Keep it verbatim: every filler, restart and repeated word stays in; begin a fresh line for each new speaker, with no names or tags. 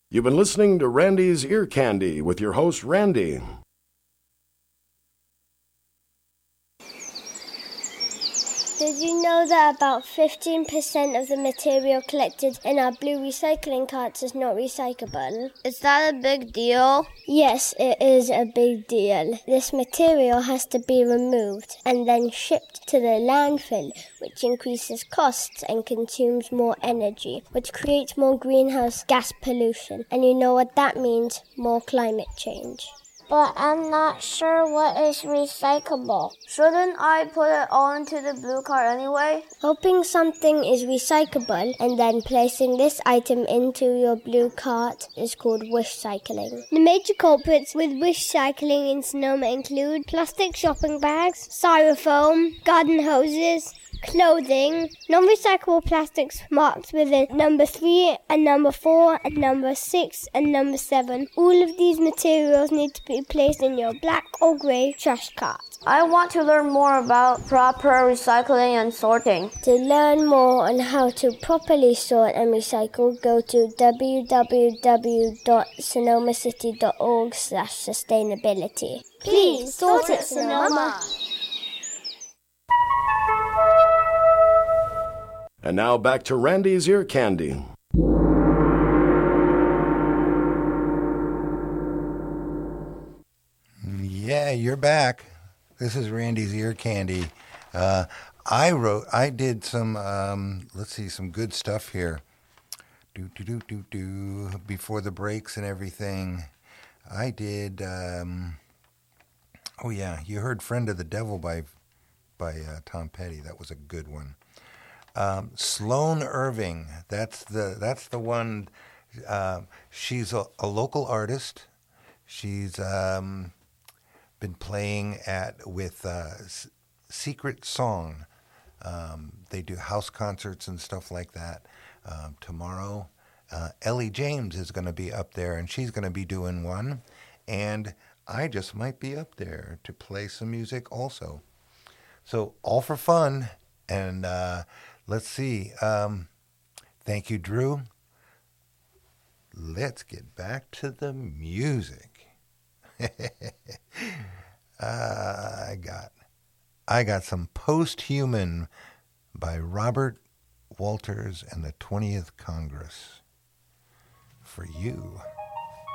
You've been listening to Randy's Ear Candy with your host, Randy.
Did you know that about fifteen percent of the material collected in our blue recycling carts is not recyclable?
Is that a big deal?
Yes, it is a big deal. This material has to be removed and then shipped to the landfill, which increases costs and consumes more energy, which creates more greenhouse gas pollution. And you know what that means? More climate change.
But I'm not sure what is recyclable. Shouldn't I put it all into the blue cart anyway?
Hoping something is recyclable and then placing this item into your blue cart is called wish cycling. The major culprits with wish cycling in Sonoma include plastic shopping bags, styrofoam, garden hoses, clothing, non-recyclable plastics marked with a number three and number four and number six and number seven. All of these materials need to be placed in your black or grey trash cart.
I want to learn more about proper recycling and sorting.
To learn more on how to properly sort and recycle, go to w w w dot sonoma city dot org slash sustainability.
Please, sort it, Sonoma!
And now back to Randy's Ear Candy.
Yeah, you're back. This is Randy's Ear Candy. Uh, I wrote, I did some, um, let's see, some good stuff here. Do, do, do, do, do. Before the breaks and everything. I did, um, oh yeah, you heard Friend of the Devil by, by uh, Tom Petty. That was a good one. Um, Sloane Irving, that's the that's the one. Uh, she's a, a local artist. She's um, been playing at with uh, S- Secret Song. Um, they do house concerts and stuff like that. Um, tomorrow, uh, Ellie James is going to be up there, and she's going to be doing one. And I just might be up there to play some music also. So all for fun and. Uh, Let's see. Um, thank you, Drew. Let's get back to the music. uh, I got, I got some Post-Human by Robert Walters and the twentieth Congress for you.